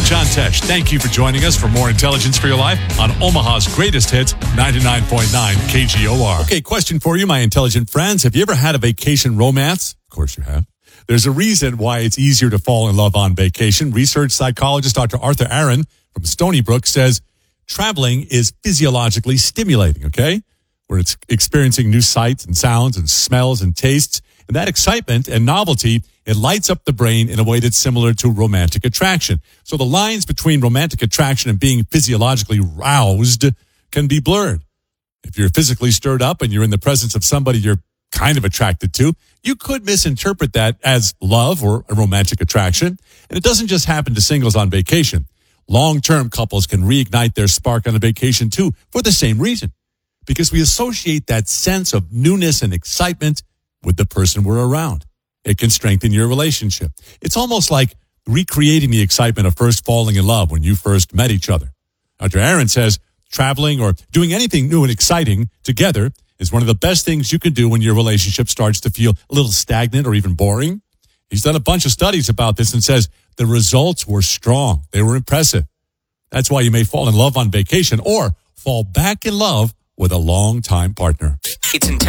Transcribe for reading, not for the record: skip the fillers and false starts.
John Tesh. Thank you for joining us for more intelligence for your life on Omaha's greatest hits, 99.9 KGOR. Okay, question for you, my intelligent friends. Have you ever had a vacation romance? Of course you have. There's a reason why it's easier to fall in love on vacation. Research psychologist Dr. Arthur Aaron from Stony Brook says traveling is physiologically stimulating, okay? Where it's experiencing new sights and sounds and smells and tastes. And that excitement and novelty, it lights up the brain in a way that's similar to romantic attraction. So the lines between romantic attraction and being physiologically roused can be blurred. If you're physically stirred up and you're in the presence of somebody you're kind of attracted to, you could misinterpret that as love or a romantic attraction. And it doesn't just happen to singles on vacation. Long-term couples can reignite their spark on a vacation too for the same reason. Because we associate that sense of newness and excitement with the person we're around. It can strengthen your relationship. It's almost like recreating the excitement of first falling in love when you first met each other. Dr. Aaron says traveling or doing anything new and exciting together is one of the best things you can do when your relationship starts to feel a little stagnant or even boring. He's done a bunch of studies about this and says the results were strong. They were impressive. That's why you may fall in love on vacation or fall back in love with a long-time partner. It's